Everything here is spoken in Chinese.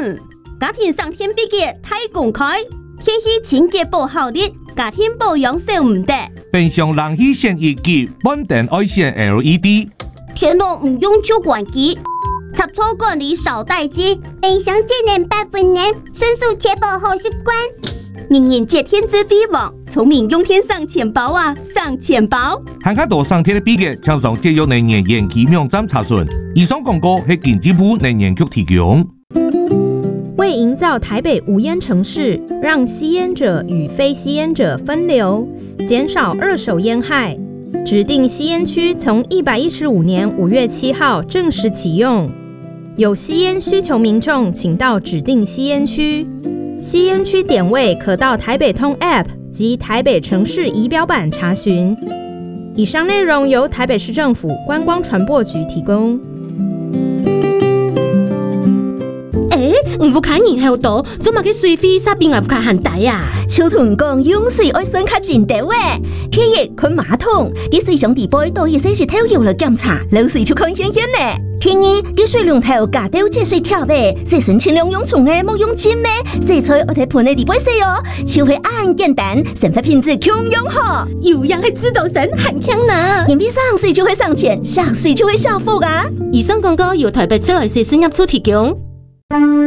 家庭上天比嘅太公开，天气清洁保效率，家庭保养少唔得。 平常人去选一机，本电爱选 LED。 天冷唔用旧管机，插座管理少待机。 冰箱节能8分能，迅速确保好习惯。 人人皆天资飞旺，聪明用天上钱包啊，上钱包。 看看多上天的比嘅，请上节约能源研究网站查询。以上广告是经济部能源局提供。 为营造台北无烟城市，让吸烟者与非吸烟者分流，减少二手烟害，指定吸烟区从115年5月7号正式启用。有吸烟需求民众，请到指定吸烟区。吸烟区点位可到台北通 App 及台北城市仪表板查询。以上内容由台北市政府观光传播局提供。 唔好看人后多，做嘛去水费沙边也不看很大呀。 秋屯讲用水爱算较真的喂，天热看马桶，啲水上地杯多一些是偷油了检查，漏水就看显显呢。天热啲水龙头加掉节水跳呗，洗身尽量用冲的，莫用浸咩。洗菜我睇盆的地杯洗哦，超会按简单，生活品质强用好。 有样系知道神很强呢。 眼皮上水就会上钱，下水就会下福啊。 以上广告由台北自来水事业处提供。